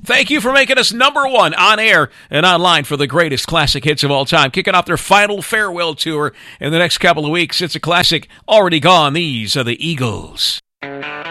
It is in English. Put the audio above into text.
Thank you for making us number one on air and online for the greatest classic hits of all time. Kicking off their final farewell tour in the next couple of weeks. It's a classic already gone. These are the Eagles.